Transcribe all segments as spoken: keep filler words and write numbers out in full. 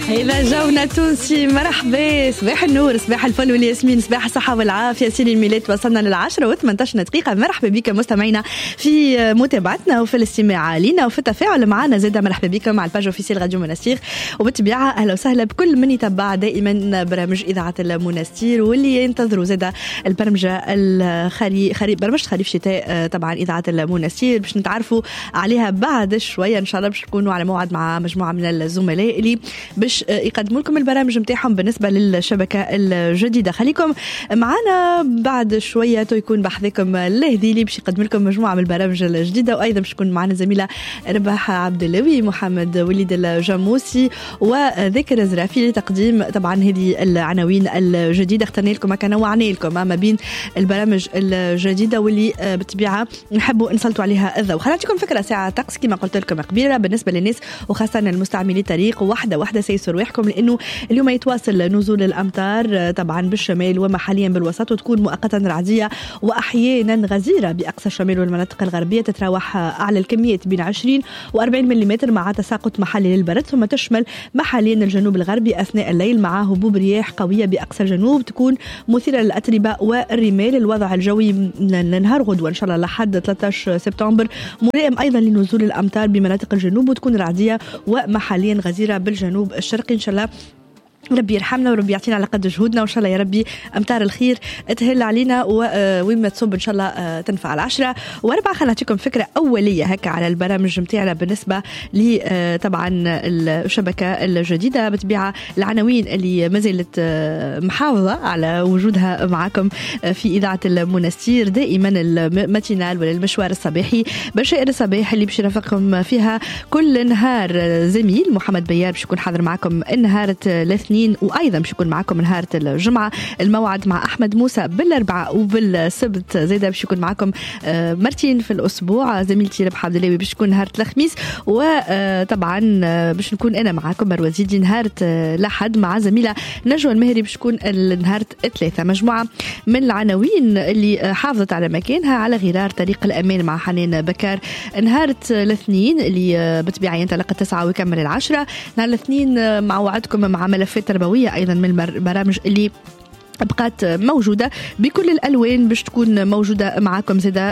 إذا جونا تونسي مرحبا، صباح النور، صباح الفل والياسمين، صباح الصحة والعافية. سيري الميلاد وصلنا للعشرة وثمانية عشر دقيقة. مرحبا بكم مستمعينا في متابعتنا وفي الاستماع لنا وفي التفاعل معنا. زيدا مرحبا بكم مع الباج اوفيسيال راديو منستير، وبالطبيعة أهلا وسهلا بكل من يتبع دائما برامج إذاعة المنستير واللي ينتظروا زيدا البرمجة الخريف خريف برمجة خريف شتاء طبعا إذاعة المنستير باش نتعرفوا عليها بعد شوية إن شاء الله. باش تكونوا على موعد مع مجموعة من الزملاء اللي باش يقدموا لكم البرامج متاعهم بالنسبة للشبكة الجديدة. خليكم معنا بعد شوية تو يكون بحثكم الهديلي باش يقدم لكم مجموعة من البرامج الجديدة، وأيضا باش تكون معنا زميلة رباح عبد اللوي، محمد وليد الجاموسي وذكر زرافي لتقديم طبعا هذه العناوين الجديدة. اخترنا لكم هكا نوعنا لكم ما بين البرامج الجديدة واللي بالطبيعة نحبوا نسلطوا عليها الضوء. خليناكم فكرة ساعة طقس كما قلت لكم قبيلة بالنسبة للناس وخاصة المستعملين الطريق، واحدة واحدة سيسر ويحكم لأنه اليوم يتواصل نزول الأمطار طبعا بالشمال ومحليا بالوسط، وتكون مؤقتا رعدية وأحيانا غزيرة بأقصى الشمال والمناطق الغربية. تتراوح أعلى الكميات بين عشرين وأربعين ملم مع تساقط محلي للبرد، ثم تشمل محليا الجنوب الغربي أثناء الليل مع هبوب رياح قوية بأقصى الجنوب تكون مثيرة للأتربة والرمال. الوضع الجوي لنهار غدوة إن شاء الله لحد ثلاثة عشر سبتمبر ملائم أيضا لنزول الأمطار بمناطق الجنوب، وتكون رعدية ومحليا غزيرة بالجنوب الشرقي. إن شاء الله ربي يرحمنا وربي يعطينا على قد جهودنا، وإن شاء الله يا ربي أمطار الخير تهل علينا وين ما تصب إن شاء الله تنفع. العشرة وأربعة خلينا نعطيكم فكرة أولية هكا على البرامج متاعنا بالنسبة ل طبعا الشبكة الجديدة. بطبيعة العناوين اللي ما زالت محافظة على وجودها معكم في إذاعة المنستير دائما الماتينال ولا المشوار الصباحي بشائر الصباح اللي باش يرافقكم فيها كل نهار زميل محمد بيار باش يكون حاضر معكم النهار الاثنين، وايضا باش يكون معكم نهار الجمعه. الموعد مع احمد موسى بالاربعاء وبالسبت، زيدا باش يكون معكم مرتين في الاسبوع. زميلتي ربح عبد اللوي باش تكون نهار الخميس، وطبعا باش نكون انا معكم مروه زيدي نهار الاحد مع زميله نجوى المهري باش تكون النهار الثلاثاء. مجموعه من العناوين اللي حافظت على مكانها على غرار طريق الامان مع حنان بكار نهار الاثنين اللي بالطبيعه ينطلق التسعه ويكمل العشره. نهار الاثنين مع وعدكم مع ملفات تربوية أيضا من البرامج اللي بقات موجودة بكل الألوان باش تكون موجودة معكم زيدا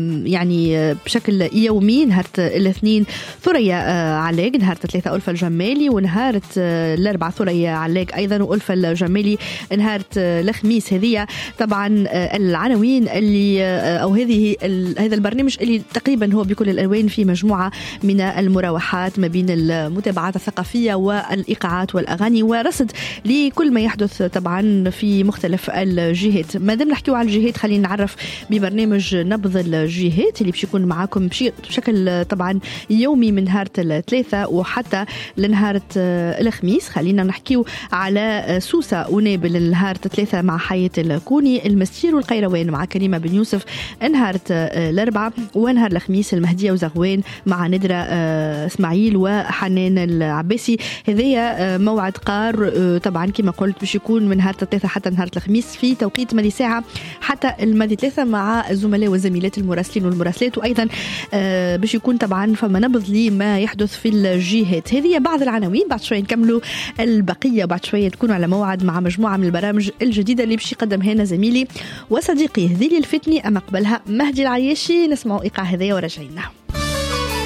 يعني بشكل يومي. نهار الاثنين ثريا علاق، نهار الثلاثاء ألفة الجمالي، ونهار الأربعاء ثريا علاق أيضا وألفة الجمالي. نهار الخميس هذه طبعا العناوين اللي أو هذه هذا البرنامج اللي تقريبا هو بكل الألوان في مجموعة من المراوحات ما بين المتابعات الثقافية والإيقاعات والأغاني ورصد لكل ما يحدث طبعا في مختلف الجهات. ما دام نحكيو على الجهات خلينا نعرف ببرنامج نبض الجهات اللي باش يكون معاكم بشكل طبعا يومي من نهار الثلاثاء وحتى لنهار الخميس. خلينا نحكيو على سوسة ونابل النهار الثلاثاء مع حياة الكوني، المستير والقيروان مع كريمة بن يوسف نهار الأربعاء، ونهار الخميس المهدية وزغوان مع ندرة اسماعيل وحنان العباسي. هذايا موعد قار طبعا كما قلت باش يكون من نهار الثلاثاء حتى نهار الخميس في توقيت مالي ساعة حتى الماضي ثلاثة مع الزملاء والزميلات المراسلين والمراسلات، وأيضا باش يكون طبعا فما نبض لي ما يحدث في الجهات. هذه بعض العناوين، بعد شوية نكملوا البقية، بعد شوية تكونوا على موعد مع مجموعة من البرامج الجديدة اللي باش يقدمها لنا زميلي وصديقي هذيلي الفتني. أما قبلها مهدي العياشي، نسمعوا إيقاع هذايا ورجعينا.